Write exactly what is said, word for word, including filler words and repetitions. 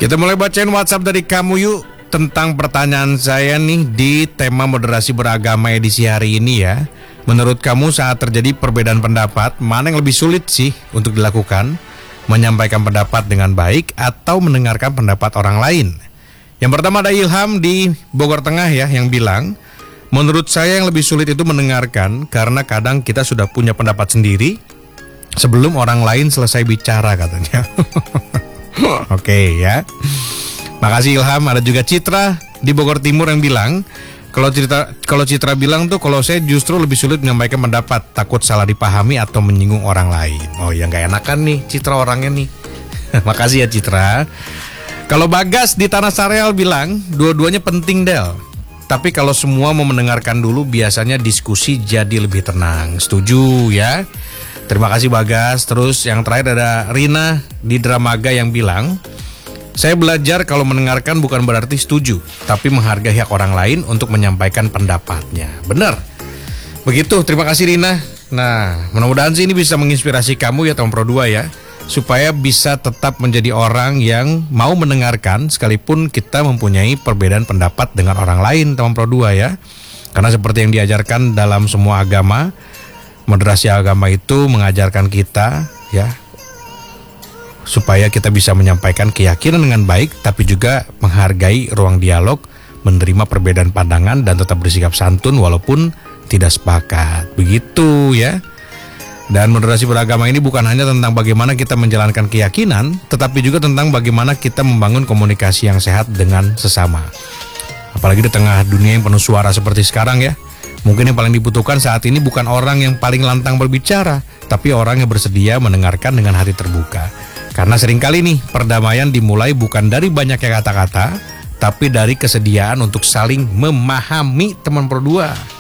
Kita mulai bacain WhatsApp dari kamu yuk, tentang pertanyaan saya nih di tema moderasi beragama edisi hari ini ya. Menurut kamu saat terjadi perbedaan pendapat, mana yang lebih sulit sih untuk dilakukan? Menyampaikan pendapat dengan baik atau mendengarkan pendapat orang lain? Yang pertama ada Ilham di Bogor Tengah ya, yang bilang, menurut saya yang lebih sulit itu mendengarkan, karena kadang kita sudah punya pendapat sendiri sebelum orang lain selesai bicara katanya. Oke okay, ya. Makasih Ilham. Ada juga Citra di Bogor Timur yang bilang, kalau Citra kalau Citra bilang tuh, kalau saya justru lebih sulit menyampaikan pendapat, takut salah dipahami atau menyinggung orang lain. Oh ya, nggak enakan nih Citra orangnya nih. Makasih ya Citra. Kalau Bagas di Tanah Sareal bilang, dua-duanya penting Del, tapi kalau semua mau mendengarkan dulu, biasanya diskusi jadi lebih tenang. Setuju ya. Terima kasih Bagas. Terus yang terakhir ada Rina di Dramaga yang bilang, saya belajar kalau mendengarkan bukan berarti setuju, tapi menghargai hak orang lain untuk menyampaikan pendapatnya. Benar. Begitu, terima kasih Rina. Nah, mudah-mudahan sih ini bisa menginspirasi kamu ya teman Pro dua ya, supaya bisa tetap menjadi orang yang mau mendengarkan sekalipun kita mempunyai perbedaan pendapat dengan orang lain teman Pro dua ya. Karena seperti yang diajarkan dalam semua agama, moderasi agama itu mengajarkan kita ya, supaya kita bisa menyampaikan keyakinan dengan baik, tapi juga menghargai ruang dialog, menerima perbedaan pandangan, dan tetap bersikap santun walaupun tidak sepakat. Begitu ya. Dan moderasi beragama ini bukan hanya tentang bagaimana kita menjalankan keyakinan, tetapi juga tentang bagaimana kita membangun komunikasi yang sehat dengan sesama. Apalagi di tengah dunia yang penuh suara seperti sekarang ya. Mungkin yang paling dibutuhkan saat ini bukan orang yang paling lantang berbicara, tapi orang yang bersedia mendengarkan dengan hati terbuka. Karena seringkali nih, perdamaian dimulai bukan dari banyaknya kata-kata, tapi dari kesediaan untuk saling memahami teman Pro dua.